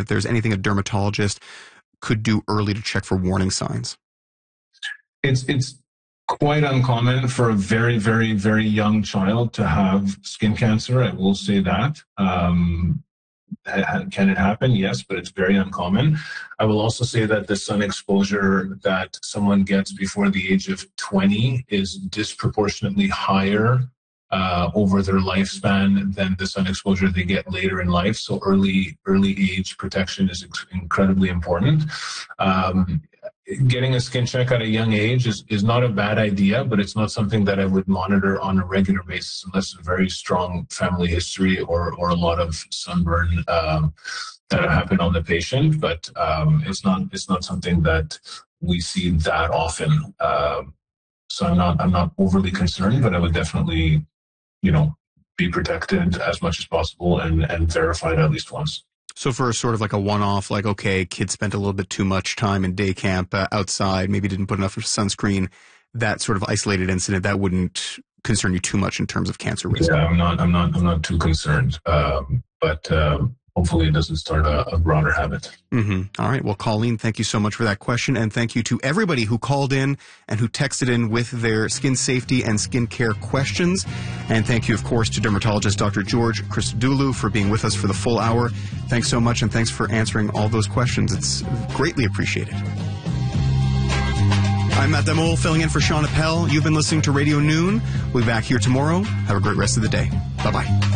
if there's anything a dermatologist could do early to check for warning signs. It's quite uncommon for a very, very, very young child to have skin cancer. I will say that. Can it happen? Yes, but it's very uncommon. I will also say that the sun exposure that someone gets before the age of 20 is disproportionately higher over their lifespan than the sun exposure they get later in life. So early age protection is incredibly important. Getting a skin check at a young age is not a bad idea, but it's not something that I would monitor on a regular basis unless a very strong family history or a lot of sunburn that have happened on the patient. But it's not something that we see that often. So I'm not overly concerned, but I would definitely, be protected as much as possible and verified at least once. So for sort of like a one-off, like, okay, kid spent a little bit too much time in day camp outside, maybe didn't put enough sunscreen, that sort of isolated incident, that wouldn't concern you too much in terms of cancer risk. Yeah, I'm not too concerned. But hopefully it doesn't start a broader habit. Mm-hmm. All right. Well, Colleen, thank you so much for that question. And thank you to everybody who called in and who texted in with their skin safety and skincare questions. And thank you, of course, to dermatologist Dr. George Christodoulou for being with us for the full hour. Thanks so much, and thanks for answering all those questions. It's greatly appreciated. I'm Matt Damol, filling in for Sean Appel. You've been listening to Radio Noon. We'll be back here tomorrow. Have a great rest of the day. Bye-bye.